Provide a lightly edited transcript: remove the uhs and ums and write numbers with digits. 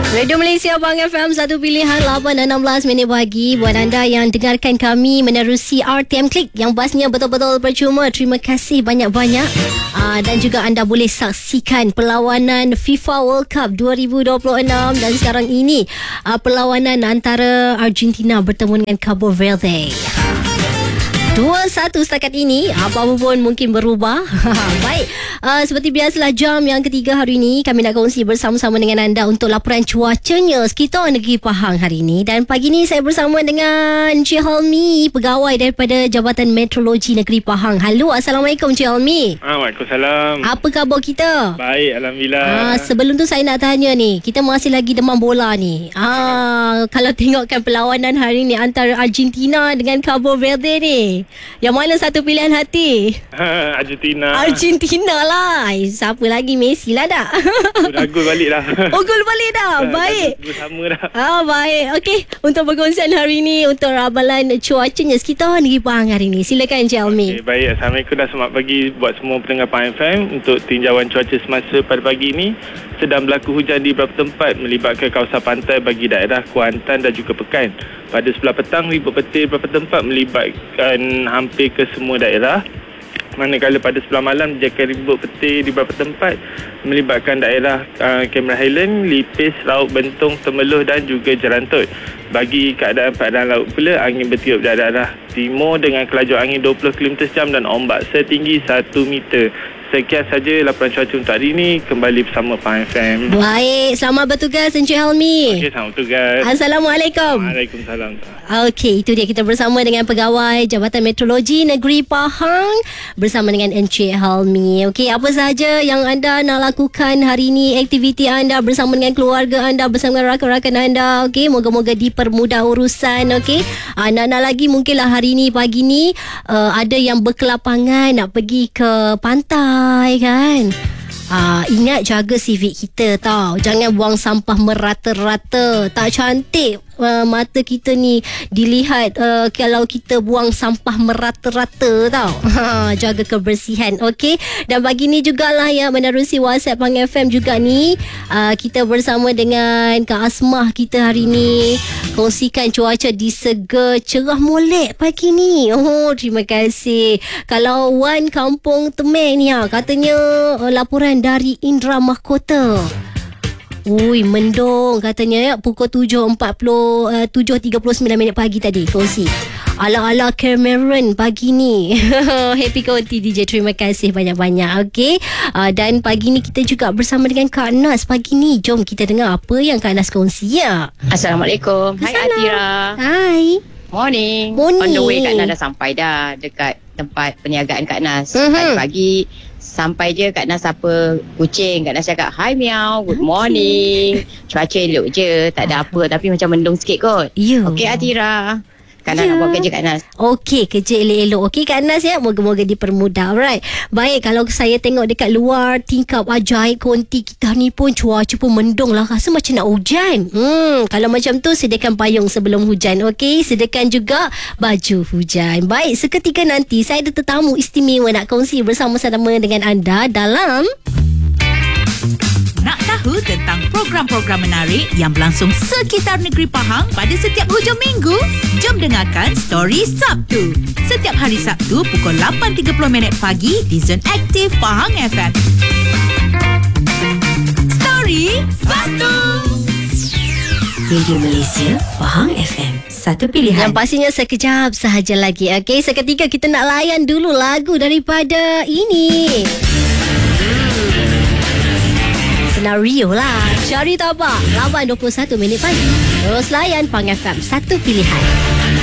Radio Malaysia Bang FM, satu pilihan 8:16 pagi. Buat anda yang dengarkan kami menerusi RTM Klik yang basnya betul-betul percuma, terima kasih banyak-banyak. Dan juga anda boleh saksikan perlawanan FIFA World Cup 2026 dan sekarang ini perlawanan antara Argentina bertemu dengan Cabo Verde. 2-1 setakat ini. Apa-apa pun mungkin berubah. Baik, seperti biasalah jam yang ketiga hari ini kami nak kongsi bersama-sama dengan anda untuk laporan cuacanya sekitar negeri Pahang hari ini. Dan pagi ini saya bersama dengan Encik Helmi, pegawai daripada Jabatan Meteorologi Negeri Pahang. Halo, Assalamualaikum Encik Helmi. Waalaikumsalam. Apa khabar kita? Baik, Alhamdulillah. Sebelum tu saya nak tanya ni, kita masih lagi demam bola ni. Kalau tengokkan perlawanan hari ni antara Argentina dengan Cabo Verde ni, yang mana satu pilihan hati? Argentina lah. Siapa lagi? Messi lah dah. Dah gol balik dah. Oh, gol balik dah. Baik. Bersama dah. Baik. Okey, untuk perkongsian hari ni, untuk ramalan cuacanya sekitar negeri Pahang hari ni, silakan Encik Almi. Okay, baik. Assalamualaikum dan selamat pagi buat semua pendengar Pahang FM. Untuk tinjauan cuaca semasa pada pagi ini, sedang berlaku hujan di beberapa tempat melibatkan kawasan pantai bagi daerah Kuantan dan juga Pekan. Pada sebelah petang, ribut petir beberapa tempat melibatkan hampir ke semua daerah. Manakala pada sebelah malam dijangka ribut petir di beberapa tempat melibatkan daerah Cameron Highland, Lipis, Raub, Bentong, Temeloh dan juga Jerantut. Bagi keadaan laut pula, angin bertiup dari arah timur dengan kelajuan angin 20 km/jam dan ombak setinggi 1 meter. Sekian saja laporan cuaca untuk hari ini. Kembali bersama Pahang FM. Baik, selamat bertugas Encik Helmi. Okey, selamat bertugas. Assalamualaikum. Waalaikumsalam. Okey, itu dia, kita bersama dengan pegawai Jabatan Meteorologi Negeri Pahang bersama dengan Encik Helmi. Okey, apa sahaja yang anda nak lakukan hari ini, aktiviti anda bersama dengan keluarga anda, bersama dengan rakan-rakan anda. Okey, moga-moga dipermudah urusan. Okey, nak lagi mungkinlah hari ini pagi ni ada yang berkelapangan nak pergi ke pantai kan. Ingat jaga civic kita tau. Jangan buang sampah merata-rata. Tak cantik mata kita ni dilihat kalau kita buang sampah merata-rata tau. Jaga kebersihan. Okey. Dan pagi ni jugalah ya, menerusi WhatsApp Pang FM juga ni, kita bersama dengan Kak Asmah kita hari ni kongsikan cuaca di Sega cerah molek pagi ni. Oh, terima kasih. Kalau Wan Kampung Temeng ni katanya laporan dari Indra Mahkota. Ui, mendung katanya ya, pukul 7.39 pagi tadi kongsi. Ala-ala Cameron pagi ni. Happy Konti DJ, terima kasih banyak-banyak. Okey, dan pagi ni kita juga bersama dengan Kak Nas pagi ni. Jom kita dengar apa yang Kak Nas kongsi ya. Assalamualaikum. Hai Atira. Hai. Morning. Morning. On the way Kak Nas dah sampai dah dekat tempat perniagaan Kak Nas. Pagi sampai je Kak Nas apa kucing. Kak Nas cakap, "Hi Miau, good morning." Cuaca elok je, tak ada apa, tapi macam mendung sikit kot. Ya. Okey Atira. Kak Nas nak buat kerja Kak Nas. Okey, kerja elok-elok. Okey Kak Nas ya, moga-moga dipermudah. Alright. Baik, kalau saya tengok dekat luar tingkap ajaib konti kita ni pun cuaca pun mendung lah. Rasa macam nak hujan. Kalau macam tu sediakan payung sebelum hujan. Okey, sediakan juga baju hujan. Baik, seketika nanti saya ada tetamu istimewa nak kongsi bersama-sama dengan anda dalam Nak tahu tentang program-program menarik yang berlangsung sekitar negeri Pahang pada setiap hujung minggu? Jom dengarkan Story Sabtu. Setiap hari Sabtu pukul 8.30 pagi di Zone Aktif Pahang FM. Story Sabtu. Radio Malaysia Pahang FM, satu pilihan. yang pastinya sekejap sahaja lagi. Okey, seketika kita nak layan dulu lagu daripada ini. Senario lah. Cari tabak 8.21 pagi. Terus layan Pang FM, satu pilihan.